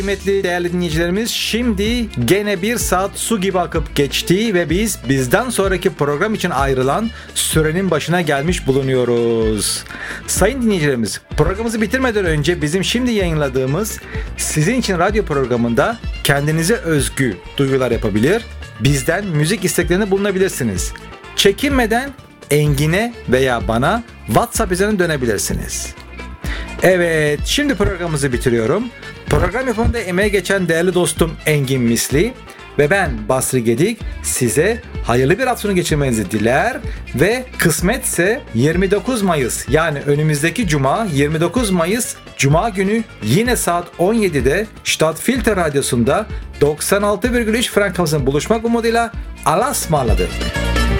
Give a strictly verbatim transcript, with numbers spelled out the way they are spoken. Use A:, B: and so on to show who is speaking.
A: Kıymetli değerli dinleyicilerimiz, şimdi gene bir saat su gibi akıp geçti ve biz bizden sonraki program için ayrılan sürenin başına gelmiş bulunuyoruz. Sayın dinleyicilerimiz, programımızı bitirmeden önce bizim şimdi yayınladığımız Sizin için radyo programında kendinize özgü duygular yapabilir, bizden müzik isteklerinde bulunabilirsiniz. Çekinmeden Engin'e veya bana WhatsApp üzerinden dönebilirsiniz. Evet, şimdi programımızı bitiriyorum. Program yapımında emeği geçen değerli dostum Engin Misli ve ben Basri Gedik size hayırlı bir hafta sonu geçirmenizi diler ve kısmetse yirmi dokuz Mayıs, yani önümüzdeki Cuma yirmi dokuz Mayıs Cuma günü yine saat on yedide Stadtfilter Radyosu'nda doksan altı virgül üç frekansında buluşmak umuduyla Allah'a ısmarladık.